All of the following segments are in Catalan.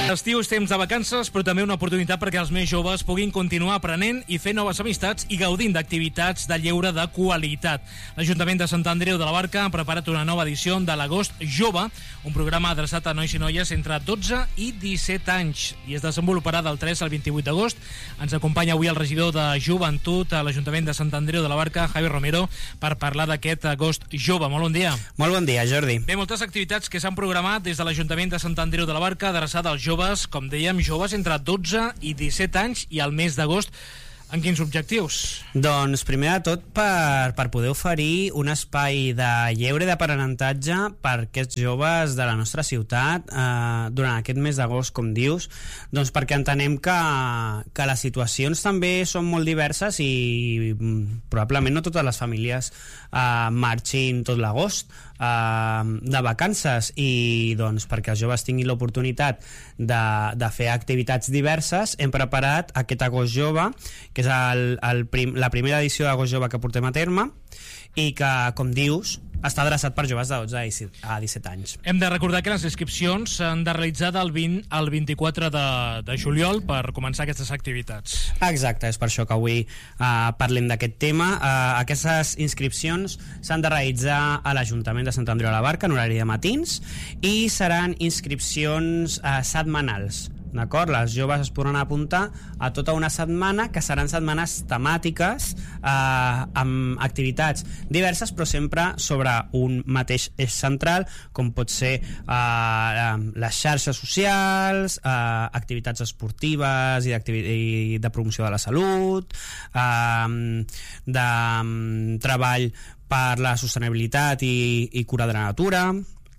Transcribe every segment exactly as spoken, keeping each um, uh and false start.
L'estiu és temps de vacances, però també una oportunitat perquè els més joves puguin continuar aprenent i fer noves amistats i gaudint d'activitats de lleure de qualitat. L'Ajuntament de Sant Andreu de la Barca ha preparat una nova edició de l'Agost Jove, un programa adreçat a nois i noies entre dotze i disset anys, i es desenvoluparà del tres al vint-i-vuit d'agost. Ens acompanya avui el regidor de Joventut a l'Ajuntament de Sant Andreu de la Barca, Javi Romero, per parlar d'aquest Agost Jove. Molt bon dia. Molt bon dia, Jordi. Bé, moltes activitats que s'han programat des de l'Ajuntament de Sant Andreu de la Barca, adreçada als joves, com dèiem, joves entre dotze i disset anys, i al mes d'agost. En quins objectius? Doncs primer de tot per, per poder oferir un espai de lleure i d'aprenentatge per aquests joves de la nostra ciutat eh, durant aquest mes d'agost, com dius, doncs perquè entenem que, que les situacions també són molt diverses i mm, probablement no totes les famílies eh, marxin tot l'agost eh, de vacances, i doncs perquè els joves tinguin l'oportunitat de, de fer activitats diverses hem preparat aquest Agost Jove, que és el, el prim, la primera edició d'Agost Jove que portem a terme, i que, com dius, està adreçat per joves de dotze a disset anys. Hem de recordar que les inscripcions s'han de realitzar del vint al vint-i-quatre de, de juliol per començar aquestes activitats. Exacte, és per això que avui uh, parlem d'aquest tema. Uh, aquestes inscripcions s'han de realitzar a l'Ajuntament de Sant Andreu de la Barca en horari de matins, i seran inscripcions uh, setmanals. D'acord? Les joves es podran apuntar a tota una setmana, que seran setmanes temàtiques eh, amb activitats diverses, però sempre sobre un mateix eix central, com pot ser eh, les xarxes socials, eh, activitats esportives i, i de promoció de la salut, eh, de um, treball per la sostenibilitat i, i cura de la natura,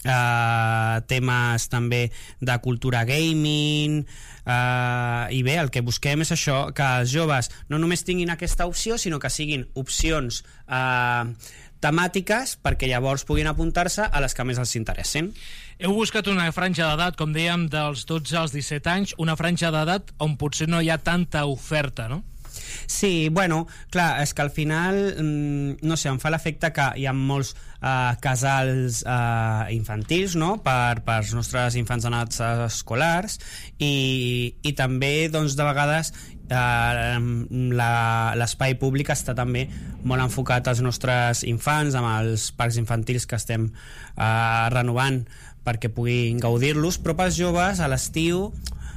Uh, temes també de cultura gaming, uh, i bé, el que busquem és això, que els joves no només tinguin aquesta opció, sinó que siguin opcions uh, temàtiques, perquè llavors puguin apuntar-se a les que més els interessen. Heu buscat una franja d'edat, com dèiem, dels dotze als disset anys, una franja d'edat on potser no hi ha tanta oferta, no? Sí, bueno, clar, és que al final, no sé, em fa l'efecte que hi ha molts eh, casals eh, infantils, no?, per, per els nostres infants en edats escolars, i, i també, doncs, de vegades eh, l'espai públic està també molt enfocat als nostres infants, amb els parcs infantils que estem eh, renovant perquè puguin gaudir-los, però pels joves a l'estiu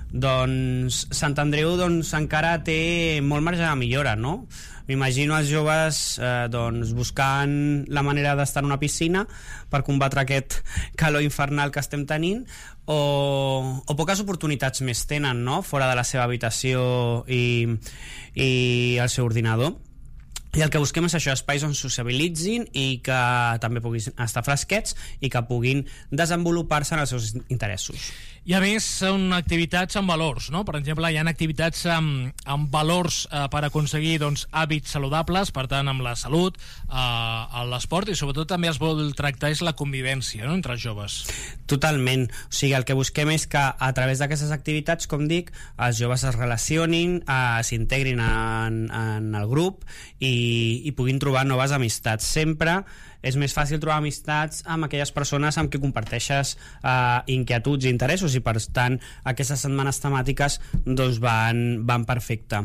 doncs Sant Andreu doncs encara té molt marge de millora, no? M'imagino els joves eh, doncs buscant la manera d'estar en una piscina per combatre aquest calor infernal que estem tenint, o, o poques oportunitats més tenen, no?, fora de la seva habitació i, i el seu ordinador. I el que busquem és això, espais on sociabilitzin i que també puguin estar fresquets i que puguin desenvolupar-se en els seus interessos. I a més són activitats amb valors, no? Per exemple, hi ha activitats amb, amb valors eh, per aconseguir doncs, hàbits saludables, per tant amb la salut, eh, l'esport, i sobretot també es vol tractar és la convivència, no?, entre els joves. Totalment, o sigui, el que busquem és que a través d'aquestes activitats, com dic, els joves es relacionin, eh, s'integrin en, en el grup i, i puguin trobar noves amistats. Sempre és més fàcil trobar amistats amb aquelles persones amb qui comparteixes eh, inquietuds i interessos, i per tant aquestes setmanes temàtiques doncs van, van perfecte.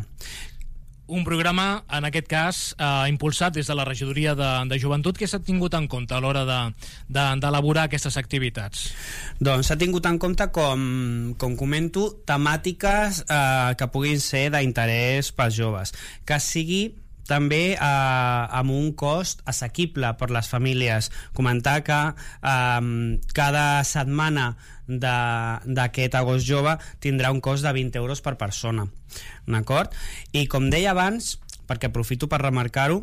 Un programa, en aquest cas, eh, impulsat des de la regidoria de, de Joventut, que s'ha tingut en compte a l'hora d'elaborar de, de, aquestes activitats? Doncs s'ha tingut en compte, com, com comento, temàtiques eh, que puguin ser d'interès pels joves, que sigui també eh, amb un cost assequible per les famílies. Comentar que eh, cada setmana d'aquest Agost Jove tindrà un cost de vint euros per persona, d'acord? I com deia abans, perquè aprofito per remarcar-ho,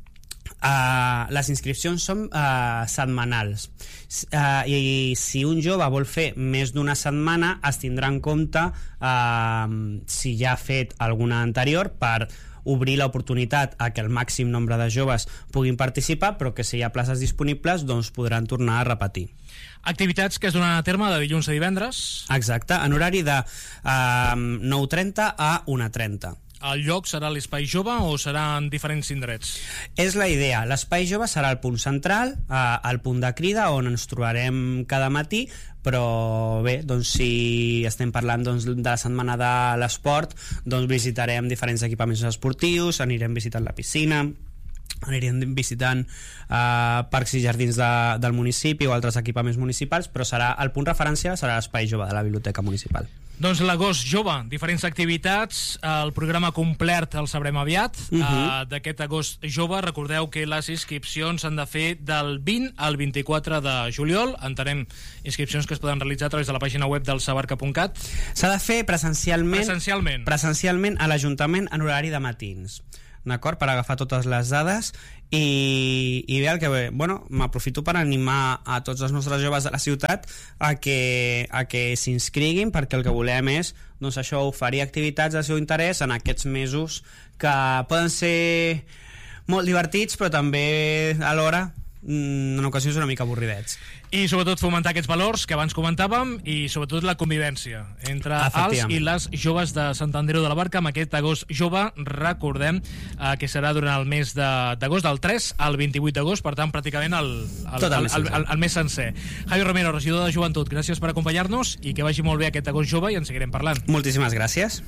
Uh, les inscripcions són uh, setmanals, uh, i si un jove vol fer més d'una setmana es tindrà en compte uh, si ja ha fet alguna anterior, per obrir l'oportunitat a que el màxim nombre de joves puguin participar, però que si hi ha places disponibles doncs podran tornar a repetir. Activitats que es donen a terme de dilluns a divendres? Exacte, en horari de uh, nou trenta a una trenta. el lloc serà l'Espai Jove o seran diferents indrets? És la idea. L'Espai Jove serà el punt central, eh, el punt de crida, on ens trobarem cada matí, però bé, doncs si estem parlant doncs, de la setmana de l'esport, doncs visitarem diferents equipaments esportius, anirem visitant la piscina, anirem visitant eh, parcs i jardins de, del municipi o altres equipaments municipals, però serà el punt referència serà l'Espai Jove de la Biblioteca Municipal. Doncs l'agost jove, diferents activitats, el programa complet el sabrem aviat. Uh -huh. uh, D'aquest agost jove, recordeu que les inscripcions s'han de fer del vint al vint-i-quatre de juliol. Entenem inscripcions que es poden realitzar a través de la pàgina web del sabarca punt cat. S'ha de fer presencialment, presencialment. presencialment a l'Ajuntament en horari de matins, d'acord, per agafar totes les dades. I, i bé, el que, bueno, m'aprofito per animar a tots els nostres joves de la ciutat a que, a que s'inscriguin, perquè el que volem és, doncs això, oferir activitats de seu interès en aquests mesos que poden ser molt divertits, però també alhora en ocasions una mica avorridets. I sobretot fomentar aquests valors que abans comentàvem i sobretot la convivència entre els i les joves de Sant Andreu de la Barca amb aquest agost jove. Recordem eh, que serà durant el mes d'agost, del tres al vint-i-vuit d'agost, per tant pràcticament el, el, el, el, el, el mes sencer. Javi Romero, regidor de Joventut, gràcies per acompanyar-nos i que vagi molt bé aquest agost jove i en seguirem parlant. Moltíssimes gràcies.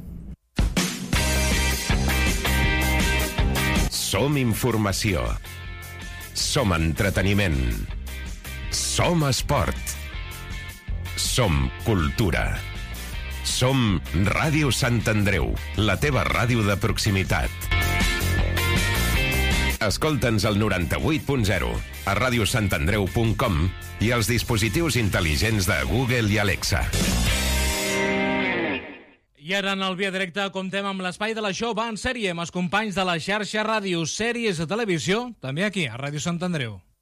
Som informació. Som entreteniment. Som esport. Som cultura. Som Ràdio Sant Andreu, la teva ràdio de proximitat. Escolta'ns al noranta-vuit punt zero, a radiosantandreu punt com i als dispositius intel·ligents de Google i Alexa. I ara en el Via Directe comptem amb l'espai de la Jove en sèrie amb els companys de la xarxa Ràdio, sèries de televisió, també aquí, a Ràdio Sant Andreu.